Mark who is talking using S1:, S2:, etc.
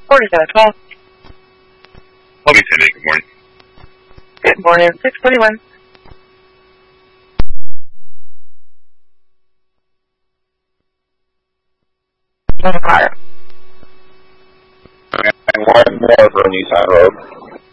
S1: 4712.
S2: Let me say good morning.
S1: Good morning, 641. On the car.
S3: And one more for Nissan Rogue.